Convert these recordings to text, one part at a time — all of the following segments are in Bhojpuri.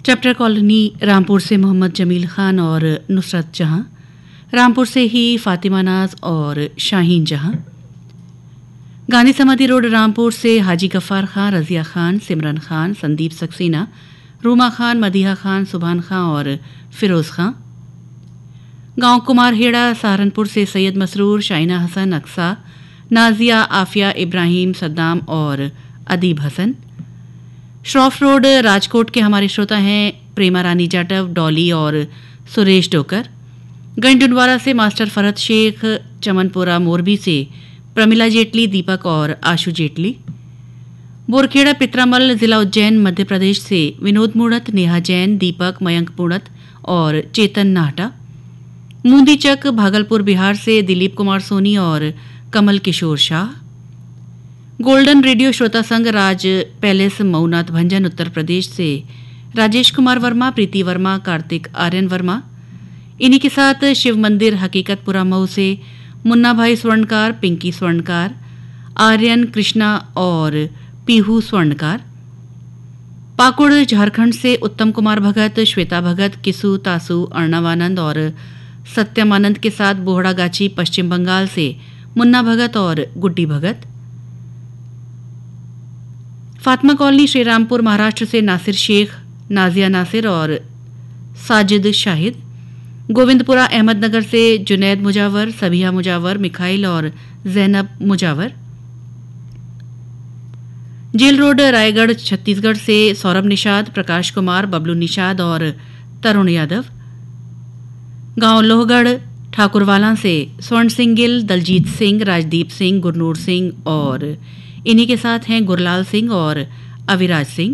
चैप्टर कॉलोनी रामपुर से मोहम्मद जमील खान और नुसरत जहां, रामपुर से ही फातिमा नाज और शाहीन जहां, गांधी समाधि रोड रामपुर से हाजी गफ्फार खान, रजिया खान, सिमरन खान, संदीप सक्सेना, रूमा खान, मदीहा खान, सुभान खान और फिरोज खान। गांव कुमारहेड़ा सहारनपुर से सैयद मसरूर, शाइना हसन, अक्सा, नाजिया, आफिया, इब्राहिम, सद्दाम और अदीब हसन। श्रॉफ रोड राजकोट के हमारे श्रोता हैं प्रेमा रानी जाटव, डॉली और सुरेश डोकर। गंजडुनवारा से मास्टर फरहत शेख, चमनपुरा मोरबी से प्रमिला जेटली, दीपक और आशु जेटली। बोरखेड़ा पित्रामल, जिला उज्जैन, मध्य प्रदेश से विनोद मूणत, नेहा जैन, दीपक, मयंक मूणत और चेतन नाहटा। मूंदीचक भागलपुर बिहार से दिलीप कुमार सोनी और कमल किशोर शाह। गोल्डन रेडियो श्रोता संघ राज पैलेस मऊनाथ भंजन उत्तर प्रदेश से राजेश कुमार वर्मा, प्रीति वर्मा, कार्तिक आर्यन वर्मा। इन्हीं के साथ शिव मंदिर हकीकतपुरा मऊ से मुन्ना भाई स्वर्णकार, पिंकी स्वर्णकार, आर्यन, कृष्णा और पीहू स्वर्णकार। पाकुड़ झारखंड से उत्तम कुमार भगत, श्वेता भगत, किसु, तासु, अर्णवानंद और सत्यमानंद के साथ बोहड़ा गाची पश्चिम बंगाल से मुन्ना भगत और गुड्डी भगत। फातिमा कॉलोनी श्रीरामपुर महाराष्ट्र से नासिर शेख, नाजिया नासिर और साजिद शाहिद। गोविंदपुरा अहमदनगर से जुनैद मुजावर, सबिहा मुजावर, मिखाइल और जैनब मुजावर। जेल रोड रायगढ़ छत्तीसगढ़ से सौरभ निषाद, प्रकाश कुमार, बबलू निषाद और तरुण यादव। गांव लोहगढ़ ठाकुरवाला से स्वर्ण सिंह गिल, दलजीत सिंह, राजदीप सिंह, गुरनूर सिंह और इन्हीं के साथ हैं गुरलाल सिंह और अविराज सिंह।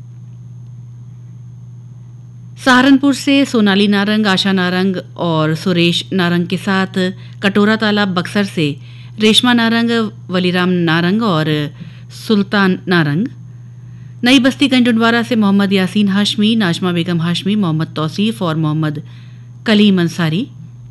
सहारनपुर से सोनाली नारंग, आशा नारंग और सुरेश नारंग के साथ कटोरा तालाब बक्सर से रेशमा नारंग, वलीराम नारंग और सुल्तान नारंग। नई बस्ती गंजडुनवारा से मोहम्मद यासीन हाशमी, नाजमा बेगम हाशमी, मोहम्मद तौसीफ और मोहम्मद कलीम अंसारी।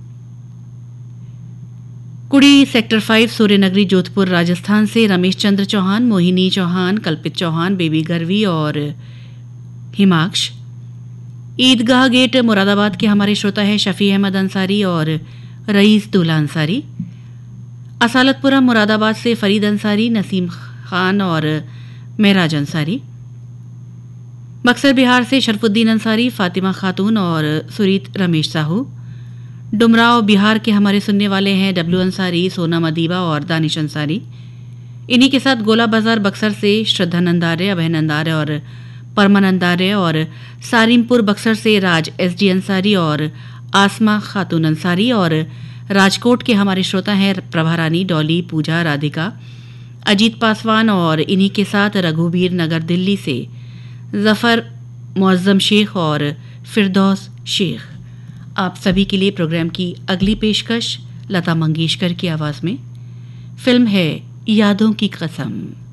कुड़ी सेक्टर 5 सूर्यनगरी जोधपुर राजस्थान से रमेश चंद्र चौहान, मोहिनी चौहान, कल्पित चौहान, बेबी गरवी और हिमाक्ष। ईदगाह गेट मुरादाबाद के हमारे श्रोता है शफी अहमद अंसारी और रईस दूल्हा अंसारी। असालतपुरा मुरादाबाद से फरीद अंसारी, नसीम खान और महराज अंसारी। बक्सर बिहार से शरफुद्दीन अंसारी, फातिमा खातून और सुरीत रमेश साहू। डुमराव बिहार के हमारे सुनने वाले हैं डब्लू अंसारी, सोनम अदीबा और दानिश अंसारी। इन्हीं के साथ गोला बाजार बक्सर से श्रद्धा नंदारे, अभय नंदारे और परमानंदारे और सारिमपुर बक्सर से राज एसडी अंसारी और आसमा खातून अंसारी। और राजकोट के हमारे श्रोता हैं प्रभा रानी, डॉली, पूजा, राधिका, अजीत पासवान और इन्हीं के साथ रघुवीर नगर दिल्ली से जफर मुअज्जम शेख और फिरदौस शेख। आप सभी के लिए प्रोग्राम की अगली पेशकश लता मंगेशकर की आवाज में। फिल्म है यादों की कसम।